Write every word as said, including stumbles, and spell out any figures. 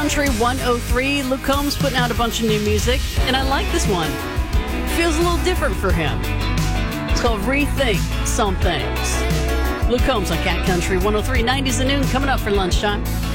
Country one oh three. Luke Combs putting out a bunch of new music, and I like this one. Feels a little different for him. It's called Rethink Some Things. Luke Combs on Cat Country one oh three. nineties and noon coming up for lunchtime.